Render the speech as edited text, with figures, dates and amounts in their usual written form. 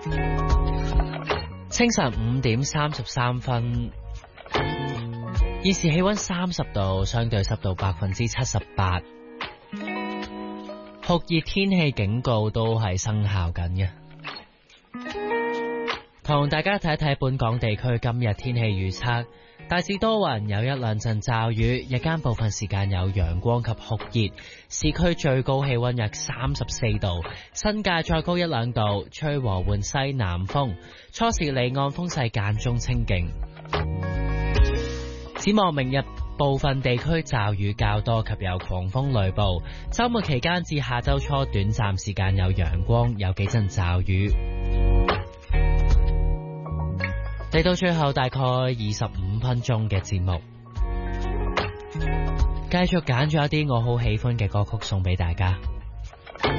清晨5點33分，現時氣溫30度，相對濕度78%，酷熱天氣警告都係生效緊嘅。同大家睇一睇本港地區今日天氣預測，大致多雲，有一兩陣驟雨，日間部分時間有陽光及酷熱，市區最高氣溫約34度，新界再高一兩度，吹和緩西南風，初時離岸風勢間中清勁。展望明日部分地區驟雨較多及有狂風雷暴，週末期間至下週初短暫時間有陽光，有幾陣驟雨。嚟到最後大概25分鐘嘅節目，繼續揀咗一啲我好喜歡嘅歌曲送俾大家。